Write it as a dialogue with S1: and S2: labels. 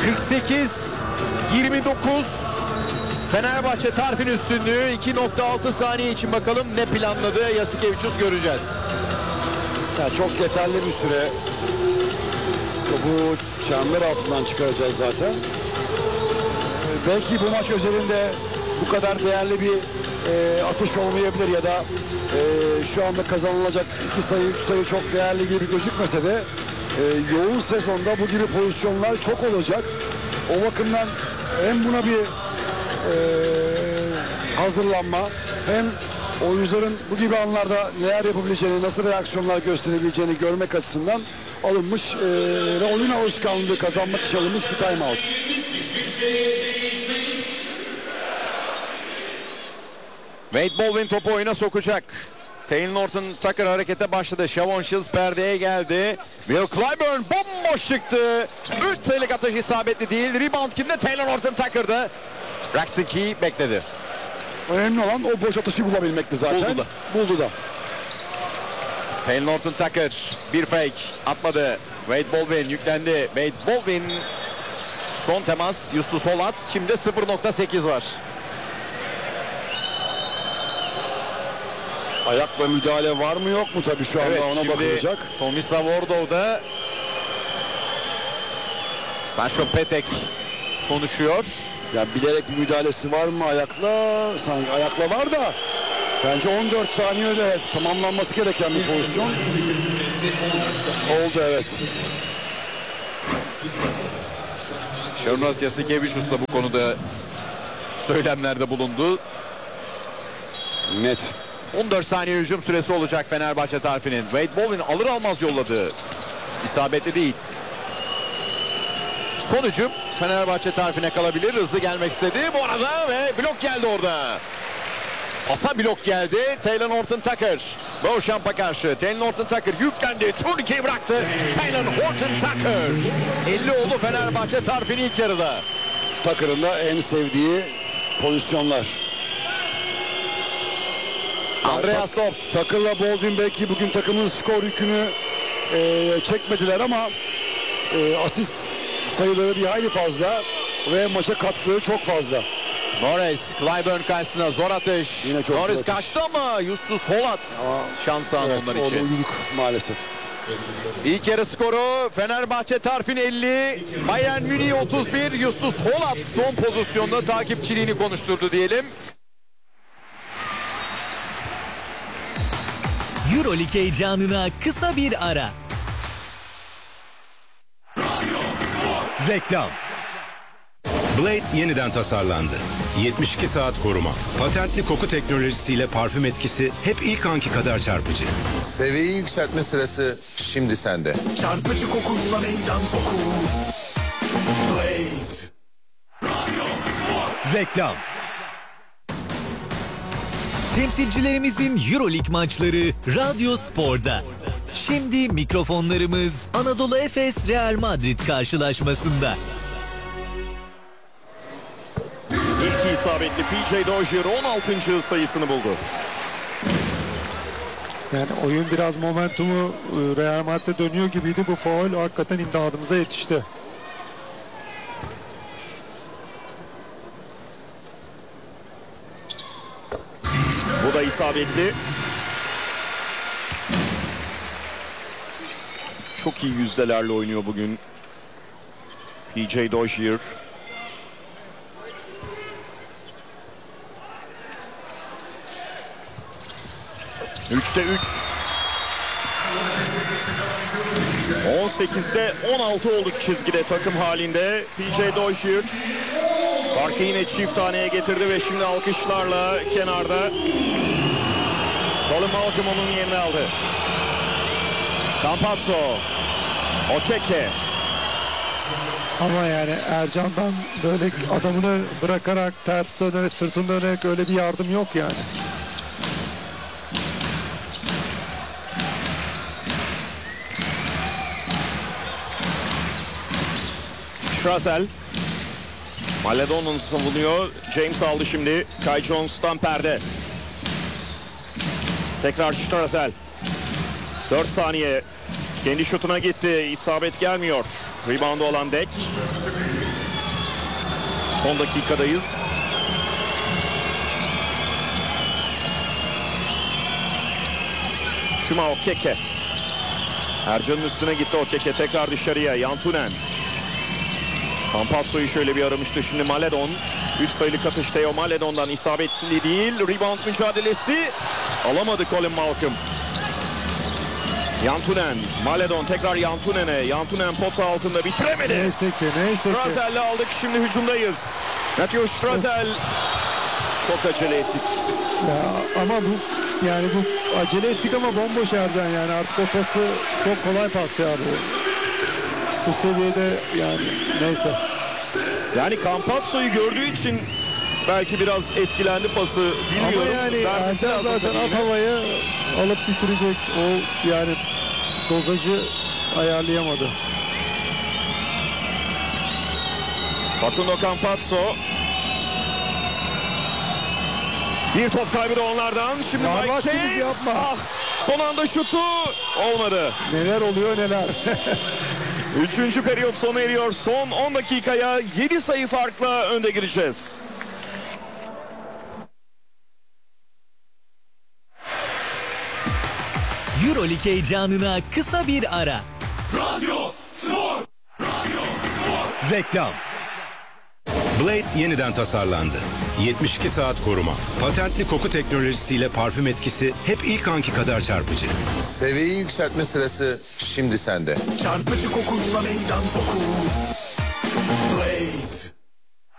S1: 48-29 Fenerbahçe Tarfin üstünlüğü. 2.6 saniye için bakalım ne planladı Jasikevičius, göreceğiz.
S2: Ya çok yeterli bir süre. Topu çember altından çıkaracağız zaten. Belki bu maç özelinde bu kadar değerli bir atış olmayabilir ya da şu anda kazanılacak 2 sayı 3 sayı çok değerli gibi gözükmese de yoğun sezonda bu gibi pozisyonlar çok olacak. O bakımdan hem buna bir hazırlanma, hem oyuncuların bu gibi anlarda neler yapabileceğini, nasıl reaksiyonlar gösterebileceğini görmek açısından alınmış ve oyun alışkanlığı kazanmak için alınmış bir timeout.
S1: Wade Baldwin topu oyuna sokacak. Taylor Norton Tucker harekete başladı. Shavon Shields perdeye geldi. Will Clyburn bomboş çıktı. 3 sayılık atış isabetli değil. Rebound kimde? Taylor Norton Tucker'da. Braxton Key bekledi.
S2: Önemli olan o boş atışı bulabilmekti zaten. Buldu da.
S1: Taylor Norton Tucker bir fake atmadı. Wade Baldwin yüklendi. Wade Baldwin son temas. Justus Hollatz. Şimdi 0.8 var.
S2: Ayakla müdahale var mı yok mu tabii şu anda,
S1: evet,
S2: ona bakılacak.
S1: Tomislav Ordov'da Sasho Petek konuşuyor.
S2: Ya bilerek bir müdahalesi var mı ayakla? Sanki ayakla var da bence 14 saniye öyle tamamlanması gereken bir pozisyon. Oldu, evet.
S1: Šarūnas Jasikevičius da bu konuda söylemlerde bulundu.
S2: Net.
S1: 14 saniye hücum süresi olacak Fenerbahçe tarafının. Wade Baldwin alır almaz yolladı. İsabetli değil. Son hücum Fenerbahçe tarafine kalabilir. Hızlı gelmek istedi bu arada ve blok geldi orada. Pasa blok geldi. Taylor Norton Tucker. Beauchamp'a karşı. Taylor Norton Tucker yüklendi. Turnikeyi bıraktı. Taylor Norton Tucker. 50 oldu Fenerbahçe tarafının ilk yarıda.
S2: Tucker'ın da en sevdiği pozisyonlar.
S1: Andreas Dobbs.
S2: Tucker'la Baldwin belki bugün takımın skor yükünü çekmediler ama asist sayıları bir hayli fazla ve maça katkıları çok fazla.
S1: Norris, Clyburn karşısına zor atış.
S2: Yine çok
S1: Norris
S2: zor atış.
S1: kaçtı ama Justus Hollatz şansı an onlar için.
S2: Uyuduk maalesef.
S1: İlk yarı skoru Fenerbahçe Tarfin 50, Bayern Münih 31. Justus Hollatz son pozisyonda takipçiliğini konuşturdu diyelim.
S3: EuroLeague heyecanına kısa bir ara. Reklam.
S4: Blade yeniden tasarlandı. 72 saat koruma. Patentli koku teknolojisiyle parfüm etkisi hep ilk anki kadar çarpıcı.
S5: Seviyeyi yükseltme sırası şimdi sende.
S6: Çarpıcı kokunla meydan oku. Blade.
S3: Reklam. Temsilcilerimizin EuroLeague maçları Radyo Spor'da. Şimdi mikrofonlarımız Anadolu Efes Real Madrid karşılaşmasında.
S7: İlk isabetli PJ Dozier 16. sayısını buldu.
S8: Yani oyun biraz momentumu Real Madrid'e dönüyor gibiydi. Bu faul hakikaten imdadımıza yetişti.
S7: Bu da isabetli. Çok iyi yüzdelerle oynuyor bugün PJ Dozier. Üçte 3. 18'de 16 olduk çizgide takım halinde. PJ Dozier farkı yine çift taneye getirdi ve şimdi alkışlarla kenarda Colin Malcolm onun yerini aldı. Campazzo, Okeke.
S8: Ama yani Ercan'dan böyle adamını bırakarak ters dönerek, sırtını dönerek öyle bir yardım yok yani.
S7: Strazel. Maledon'un savunuyor. James aldı şimdi. Kai Jones'tan perde. Tekrar Strazel. 4 saniye. Kendi şutuna gitti. İsabet gelmiyor. Rebound'u olan Deck. Son dakikadayız. Şuma Okeke. Ercan'ın üstüne gitti Okeke. Tekrar dışarıya. Yantunen. Campazzo'yu şöyle bir aramıştı. Şimdi Maledon. 3 sayılık atış Theo Maledon'dan isabetli değil. Rebound mücadelesi. Alamadı Colin Malcolm. Yantunen. Maledon tekrar Yantunen'e. Yantunen pota altında bitiremedi.
S8: Neyse ki.
S7: Strazel'le aldık. Şimdi hücumdayız. Matthew Strazel. Çok acele ettik.
S8: Ya, ama bu yani bu acele ettik ama bomboş Ercan yani artık o pası çok kolay pas yani. Bu seviyede yani neyse.
S7: Yani Campazzo'yu gördüğü için belki biraz etkilendi pası. Bilmiyorum.
S8: Ama yani
S7: Vermesi
S8: Ercan
S7: lazım
S8: zaten
S7: tabii
S8: at
S7: yine.
S8: havayı alıp bitirecek. O yani dozajı ayarlayamadı.
S7: Facundo Campazzo. Bir top kaybı da onlardan. Şimdi
S8: Ya
S7: Mike
S8: bak,
S7: James.
S8: yapma.
S7: Ah, son anda şutu olmadı.
S8: Neler oluyor neler.
S7: Üçüncü periyot sona eriyor. Son 10 dakikaya 7 sayı farkla önde gireceğiz.
S3: EuroLeague heyecanına kısa bir ara. Reklam.
S4: Blade yeniden tasarlandı. 72 saat koruma. Patentli koku teknolojisiyle parfüm etkisi hep ilk anki kadar çarpıcı.
S5: Seviyeyi yükseltme sırası şimdi sende.
S6: Çarpıcı kokunla meydan oku. Blade.